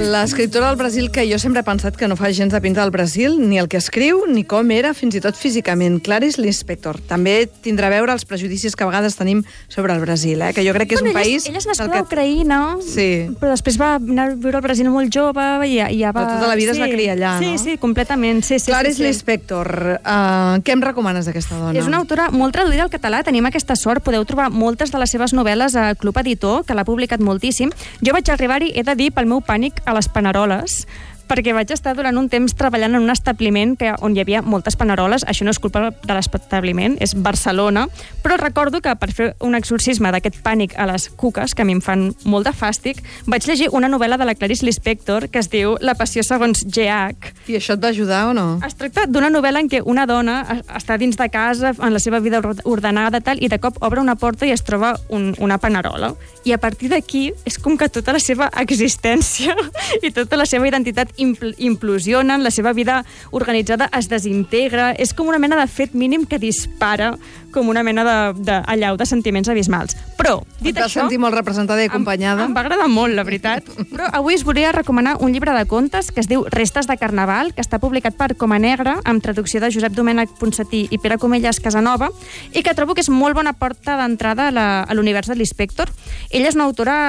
L'escriptora del Brasil, que jo sempre he pensat que no fa gens de pinta del Brasil, ni el que escriu, ni com era, fins i tot físicament. Clarice Lispector. També tindrà a veure els prejudicis que a vegades tenim sobre el Brasil, que jo crec que és un país... Ella és nascuda a Ucraïna, però després va anar a viure al Brasil molt jove i ja va... Però tota la vida es va criar allà, no? Sí, completament. Clarice Lispector, què em recomanes d'aquesta dona? És una autora molt traduïda al català, tenim aquesta sort, podeu trobar moltes de les seves novel·les a Club Editor, que l'ha publicat moltíssim. Jo vaig arribar-hi, he de dir, pel meu pànic a les paneroles, perquè vaig estar durant un temps treballant en un establiment on hi havia moltes paneroles. Això no és culpa de l'establiment, és Barcelona, però recordo que per fer un exorcisme d'aquest pànic a les cuques, que a mi em fan molt de fàstic, vaig llegir una novel·la de la Clarice Lispector que es diu La passió segons G.H. I això et va ajudar o no? Es tracta d'una novel·la en què una dona està dins de casa, en la seva vida ordenada, tal, i de cop obre una porta i es troba una panerola. I a partir d'aquí és com que tota la seva existència i tota la seva identitat implosionen, la seva vida organitzada es desintegra, és com una mena de fet mínim que dispara com una mena de sentiments abismals. Però, dit això... Et vas sentir molt representada i acompanyada? Em va agradar molt, la veritat. Però avui us volia recomanar un llibre de contes que es diu Restes de Carnaval, que està publicat per Coma Negra, amb traducció de Josep Domènech Ponsatí i Pere Comelles Casanova, i que trobo que és molt bona porta d'entrada a l'univers de Lispector. Ella és una autora,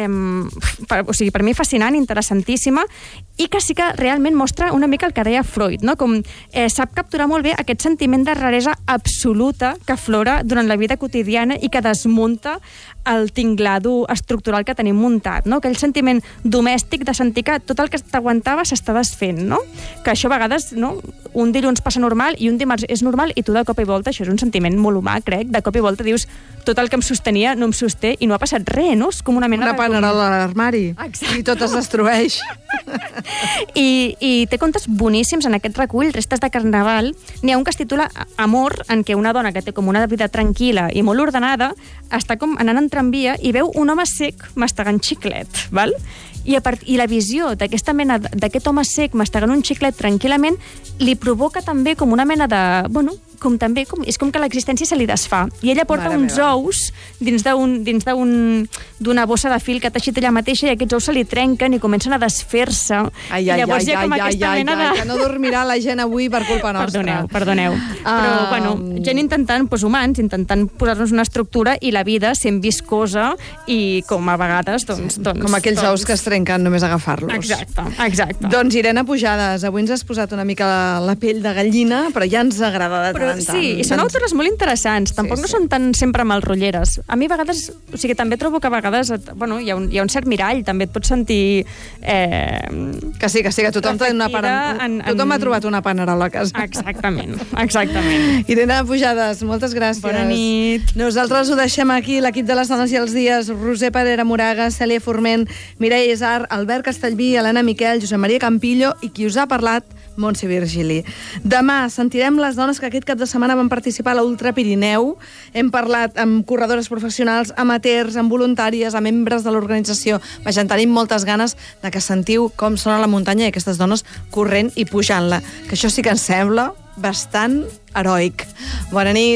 per mi fascinant, interessantíssima, i que sí que realment mostra una mica el que deia Freud, no? Com sap capturar molt bé aquest sentiment de raresa absoluta que aflora durant la vida quotidiana i que desmunta el tinglado estructural que tenim muntat, no? Aquell sentiment domèstic de sentir que tot el que t'aguantava s'està desfent, no? Que això a vegades, no? Un dilluns passa normal i un dimarts és normal i tu de cop i volta, això és un sentiment molt humà, crec, de cop i volta dius tot el que em sostenia no em sosté i no ha passat res, no? És com una mena una panerola a l'armari. Exacte. I tot es destrueix. I té contes boníssims en aquest recull, Restes de Carnaval. N'hi ha un que es titula Amor, en què una dona que té com una vida tranquil·la i molt ordenada està com anant en tramvia i veu un home sec mastegant xiclet, val? I la visió d'aquesta mena, d'aquest home sec mastegant un xiclet tranquil·lament li provoca també com una mena de... és com que l'existència se li desfà. I ella porta uns ous dins d'una bossa de fil que ha teixit ella mateixa i aquests ous se li trenquen i comencen a desfer-se. Ai, que no dormirà la gent avui per culpa nostra. Perdoneu. Però, bueno, gent intentant, humans, intentant posar-nos una estructura i la vida sent viscosa i com a vegades, doncs... Com aquells ous que es trenquen només agafar-los. Exacte. Doncs Irene Pujades, avui ens has posat una mica la pell de gallina, però ja ens agrada de tant en tant. Sí, i són autores molt interessants, tampoc no són tan sempre malrotlleres. A mi a vegades, també trobo que a vegades, hi ha un cert mirall, també et pots sentir... Que sí, que tothom ha trobat una panerola a casa. Exactament. Irene Pujades, moltes gràcies. Bona nit. Nosaltres ho deixem aquí, l'equip de les Dones i els Dies, Roser Parera Moraga, Cèlia Forment, Mireia Isar, Albert Castellví, Helena Miquel, Josep Maria Campillo i qui us ha parlat, Montse Virgili. Demà sentirem les dones que aquest cap de setmana van participar a l'Ultra Pirineu. Hem parlat amb corredores professionals, amateurs, amb voluntàries, amb membres de l'organització. Vaja, tenim moltes ganes de que sentiu com sona la muntanya i aquestes dones corrent i pujant-la. Que això sí que ens sembla bastant heroic. Bona nit.